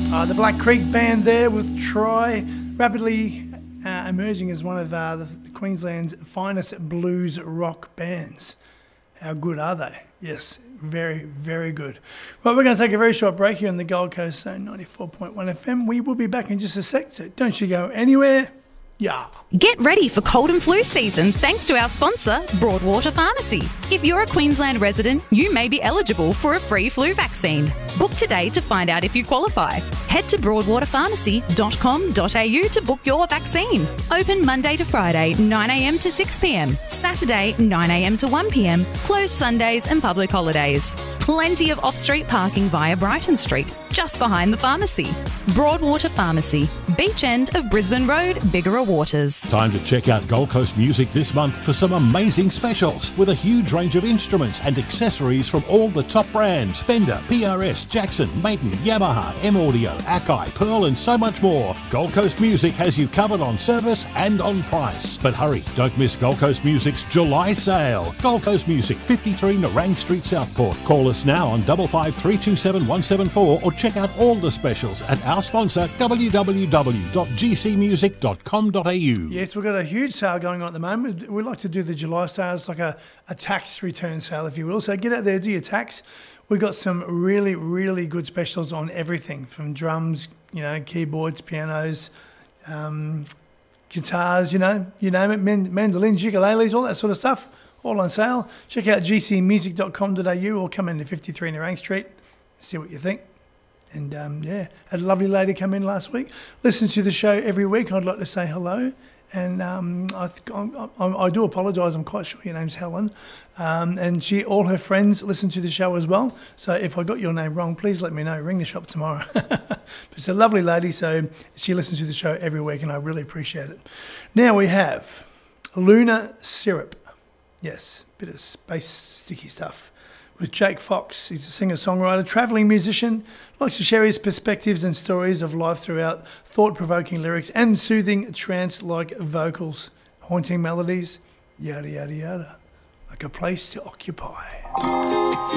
The Black Creek Band there with Try, rapidly emerging as one of Queensland's finest blues rock bands. How good are they? Yes, very, very good. Right, we're going to take a very short break here on the Gold Coast Zone 94.1 FM. We will be back in just a sec, so don't you go anywhere. Yeah. Get ready for cold and flu season thanks to our sponsor, Broadwater Pharmacy. If you're a Queensland resident, you may be eligible for a free flu vaccine. Book today to find out if you qualify. Head to broadwaterpharmacy.com.au to book your vaccine. Open Monday to Friday, 9am to 6pm. Saturday, 9am to 1pm. Closed Sundays and public holidays. Plenty of off-street parking via Brighton Street, just behind the pharmacy. Broadwater Pharmacy, beach end of Brisbane Road, Bigara Waters. Time to check out Gold Coast Music this month for some amazing specials with a huge range of instruments and accessories from all the top brands: Fender, PRS, Jackson, Maiden, Yamaha, M-Audio, Akai, Pearl and so much more. Gold Coast Music has you covered on service and on price. But hurry, don't miss Gold Coast Music's July sale. Gold Coast Music, 53 Nerang Street, Southport. Call us now on 55327174 or check out all the specials at our sponsor www.gcmusic.com.au. Yes, we've got a huge sale going on at the moment. We like to do the July sale. It's like a tax return sale, if you will. So get out there, do your tax. We've got some really, really good specials on everything from drums, keyboards, pianos, guitars, you name it, mandolins, ukuleles, all that sort of stuff. All on sale. Check out gcmusic.com.au or come into 53 Nerang Street. See what you think. And had a lovely lady come in last week. Listens to the show every week. I'd like to say hello. And I do apologise. I'm quite sure your name's Helen. And all her friends listen to the show as well. So if I got your name wrong, please let me know. Ring the shop tomorrow. But it's a lovely lady. So she listens to the show every week and I really appreciate it. Now we have Lunar Syrup. Yes, bit of space sticky stuff. With Jake Fox. He's a singer-songwriter, travelling musician, likes to share his perspectives and stories of life throughout thought-provoking lyrics and soothing trance-like vocals, haunting melodies, yada, yada, yada. Like a place to occupy.